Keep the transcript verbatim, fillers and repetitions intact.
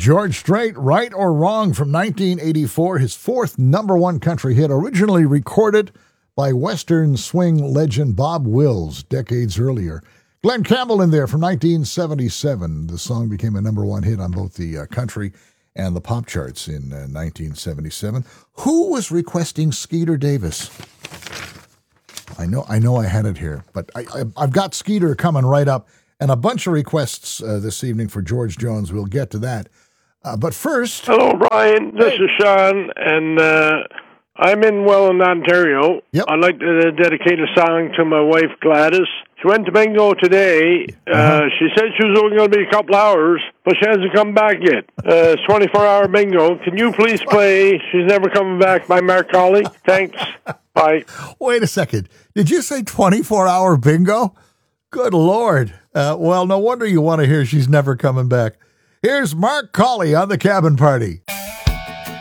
George Strait, Right or Wrong from nineteen eighty-four, his fourth number one country hit, originally recorded by Western swing legend Bob Wills decades earlier. Glenn Campbell in there from nineteen seventy-seven. The song became a number one hit on both the uh, country and the pop charts in uh, nineteen seventy-seven. Who was requesting Skeeter Davis? I know I know I had it here, but I, I, I've got Skeeter coming right up, and a bunch of requests uh, this evening for George Jones. We'll get to that. Uh, but first... Hello, Brian. This hey. is Sean, and uh, I'm in Welland, Ontario. Yep. I'd like to dedicate a song to my wife, Gladys. She went to bingo today. Uh, uh-huh. She said she was only going to be a couple hours, but she hasn't come back yet. Uh, it's twenty-four hour bingo. Can you please play She's Never Coming Back by Mark Colley? Thanks. Bye. Wait a second. Did you say twenty-four hour bingo? Good Lord. Uh, well, no wonder you want to hear She's Never Coming Back. Here's Mark Colley on the Cabin Party.